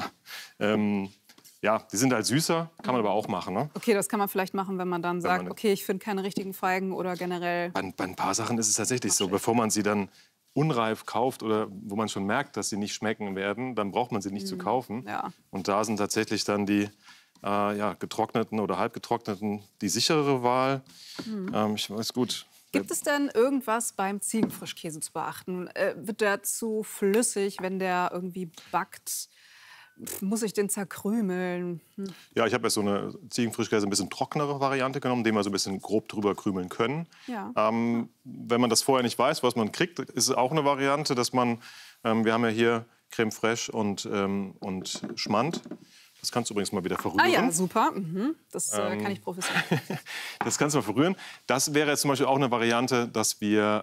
Ja, die sind halt süßer, kann man aber auch machen. Ne? Okay, das kann man vielleicht machen, wenn man dann sagt, okay, ich finde keine richtigen Feigen oder generell... Bei ein paar Sachen ist es tatsächlich so, bevor man sie dann unreif kauft oder wo man schon merkt, dass sie nicht schmecken werden, dann braucht man sie nicht zu kaufen. Ja. Und da sind tatsächlich dann die getrockneten oder halbgetrockneten die sicherere Wahl. Ich weiß gut. Gibt es denn irgendwas beim Ziegenfrischkäse zu beachten? Wird der zu flüssig, wenn der irgendwie backt? Muss ich den zerkrümeln? Ja, ich habe jetzt so eine Ziegenfrischkäse ein bisschen trockenere Variante genommen, den wir so ein bisschen grob drüber krümeln können. Ja. Wenn man das vorher nicht weiß, was man kriegt, ist es auch eine Variante, dass man, wir haben ja hier Creme fraiche und Schmand. Das kannst du übrigens mal wieder verrühren. Ah ja, super. Das kann ich professionell. Das kannst du mal verrühren. Das wäre jetzt zum Beispiel auch eine Variante, dass wir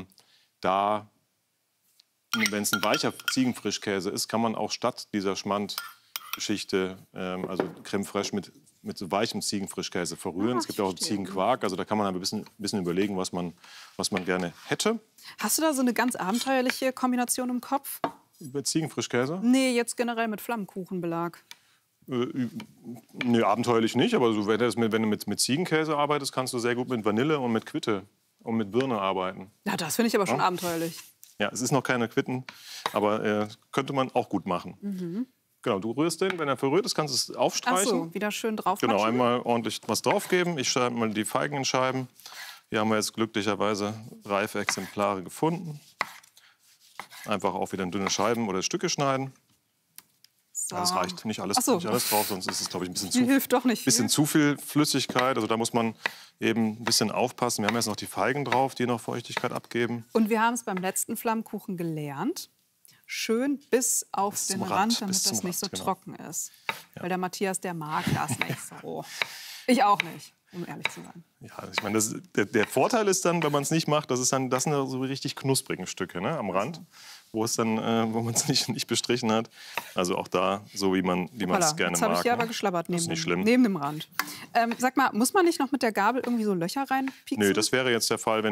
wenn es ein weicher Ziegenfrischkäse ist, kann man auch statt dieser Schmandgeschichte, also Creme fraiche mit so weichem Ziegenfrischkäse verrühren. Es gibt auch Ziegenquark, also da kann man ein bisschen überlegen, was man gerne hätte. Hast du da so eine ganz abenteuerliche Kombination im Kopf? Über Ziegenfrischkäse? Nee, jetzt generell mit Flammkuchenbelag. Nee, abenteuerlich nicht, aber so, wenn du mit Ziegenkäse arbeitest, kannst du sehr gut mit Vanille und mit Quitte und mit Birne arbeiten. Ja, das finde ich aber schon abenteuerlich. Ja, es ist noch keine Quitten, aber könnte man auch gut machen. Mhm. Genau, du rührst den, wenn er verrührt ist, kannst du es aufstreichen. Ach so, wieder schön drauf. Genau, einmal ordentlich was draufgeben. Ich schneide mal die Feigen in Scheiben. Hier haben wir jetzt glücklicherweise reife Exemplare gefunden. Einfach auch wieder in dünne Scheiben oder Stücke schneiden. So. Ja, das reicht nicht alles, So. nicht alles drauf, sonst ist es, glaube ich, ein bisschen Die hilft doch nicht bisschen zu viel Flüssigkeit. Also da muss man eben ein bisschen aufpassen. Wir haben jetzt noch die Feigen drauf, die noch Feuchtigkeit abgeben. Und wir haben es beim letzten Flammkuchen gelernt. Schön bis auf den Rand, damit das nicht so trocken ist. Ja. Weil der Matthias, der mag das nicht so. Ich auch nicht, um ehrlich zu sein. Ja, ich meine, der Vorteil ist dann, wenn man es nicht macht, das sind so richtig knusprigen Stücke, ne, am Rand, wo man es nicht bestrichen hat. Also auch da, so wie man es gerne mag. Jetzt habe ich hier aber geschlabbert neben dem Rand. Sag mal, muss man nicht noch mit der Gabel irgendwie so Löcher reinpieksen? Nö, das wäre jetzt der Fall,